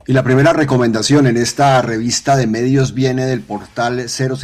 Y la primera recomendación en esta revista de medios viene del portal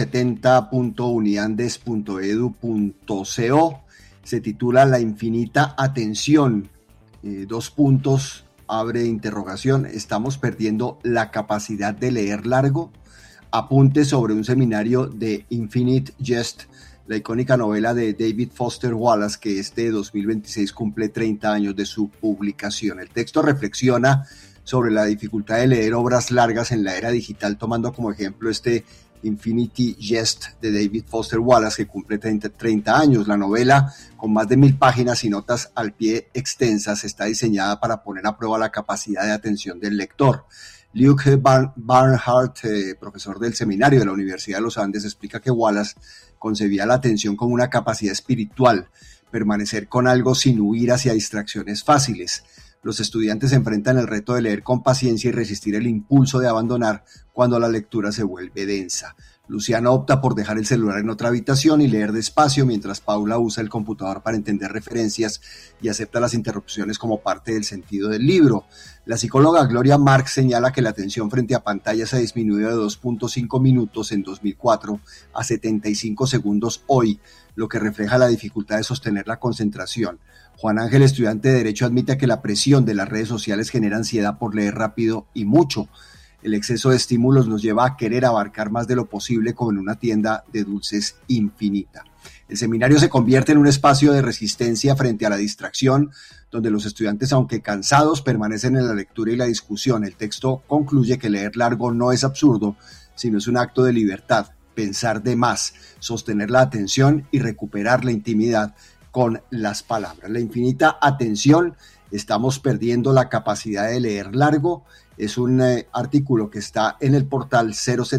070.uniandes.edu.co. Se titula La infinita atención. Dos puntos, abre interrogación. ¿Estamos perdiendo la capacidad de leer largo? Apunte sobre un seminario de Infinite Jest, la icónica novela de David Foster Wallace, que este 2026 cumple 30 años de su publicación. El texto reflexiona sobre la dificultad de leer obras largas en la era digital, tomando como ejemplo este Infinity Jest de David Foster Wallace, que cumple 30 años. La novela, con más de 1000 páginas y notas al pie extensas, está diseñada para poner a prueba la capacidad de atención del lector. Luke Barnhart, profesor del seminario de la Universidad de los Andes, explica que Wallace concebía la atención como una capacidad espiritual, permanecer con algo sin huir hacia distracciones fáciles. Los estudiantes se enfrentan el reto de leer con paciencia y resistir el impulso de abandonar cuando la lectura se vuelve densa. Luciana opta por dejar el celular en otra habitación y leer despacio, mientras Paula usa el computador para entender referencias y acepta las interrupciones como parte del sentido del libro. La psicóloga Gloria Marx señala que la atención frente a pantalla se disminuyó de 2.5 minutos en 2004 a 75 segundos hoy, lo que refleja la dificultad de sostener la concentración. Juan Ángel, estudiante de Derecho, admite que la presión de las redes sociales genera ansiedad por leer rápido y mucho. El exceso de estímulos nos lleva a querer abarcar más de lo posible, como en una tienda de dulces infinita. El seminario se convierte en un espacio de resistencia frente a la distracción, donde los estudiantes, aunque cansados, permanecen en la lectura y la discusión. El texto concluye que leer largo no es absurdo, sino es un acto de libertad, pensar de más, sostener la atención y recuperar la intimidad con las palabras. La infinita atención, estamos perdiendo la capacidad de leer largo. Es un artículo que está en el portal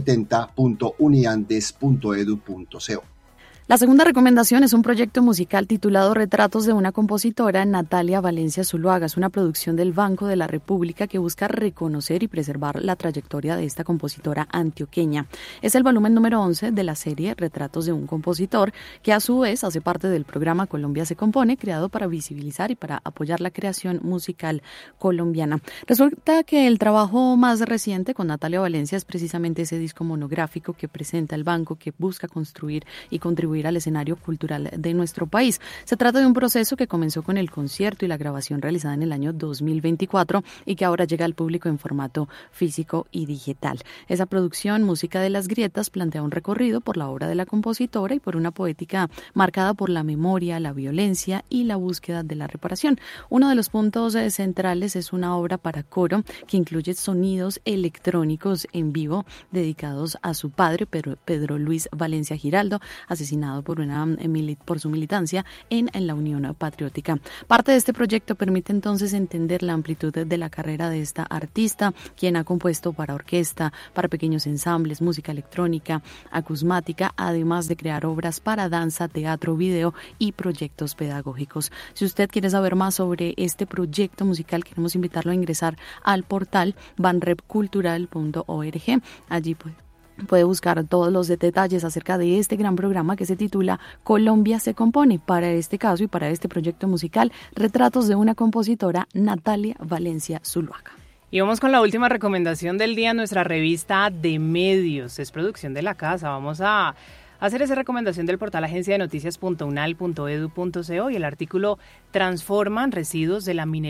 070.uniandes.edu.co. La segunda recomendación es un proyecto musical titulado Retratos de una compositora, Natalia Valencia Zuluaga. Es una producción del Banco de la República que busca reconocer y preservar la trayectoria de esta compositora antioqueña. Es el volumen número 11 de la serie Retratos de un compositor, que a su vez hace parte del programa Colombia se compone, creado para visibilizar y para apoyar la creación musical colombiana. Resulta que el trabajo más reciente con Natalia Valencia es precisamente ese disco monográfico que presenta el banco, que busca construir y contribuir al escenario cultural de nuestro país. Se trata de un proceso que comenzó con el concierto y la grabación realizada en el año 2024 y que ahora llega al público en formato físico y digital. Esa producción, Música de las Grietas, plantea un recorrido por la obra de la compositora y por una poética marcada por la memoria, la violencia y la búsqueda de la reparación. Uno de los puntos centrales es una obra para coro que incluye sonidos electrónicos en vivo dedicados a su padre, Pedro Luis Valencia Giraldo, asesinado por su militancia en la Unión Patriótica. Parte de este proyecto permite entonces entender la amplitud de la carrera de esta artista, quien ha compuesto para orquesta, para pequeños ensambles, música electrónica, acusmática, además de crear obras para danza, teatro, video y proyectos pedagógicos. Si usted quiere saber más sobre este proyecto musical, queremos invitarlo a ingresar al portal banrepcultural.org. Allí puede buscar todos los detalles acerca de este gran programa que se titula Colombia se compone. Para este caso y para este proyecto musical, Retratos de una compositora, Natalia Valencia Zuluaga. Y vamos con la última recomendación del día, nuestra revista de medios. Es producción de la casa. Vamos a hacer esa recomendación del portal agenciadenoticias.unal.edu.co y el artículo Transforman residuos de la minería